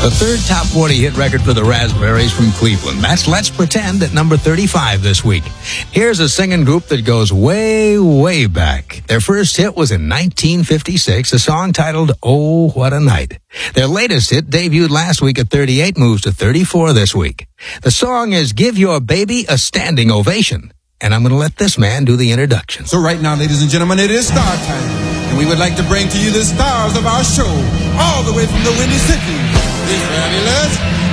The third top 40 hit record for the Raspberries from Cleveland. That's Let's Pretend at number 35 this week. Here's a singing group that goes way, way back. Their first hit was in 1956, a song titled Oh, What a Night. Their latest hit, debuted last week at 38, moves to 34 this week. The song is Give Your Baby a Standing Ovation. And I'm going to let this man do the introduction. So right now, ladies and gentlemen, it is star time. And we would like to bring to you the stars of our show, all the way from the Windy City. It's fabulous.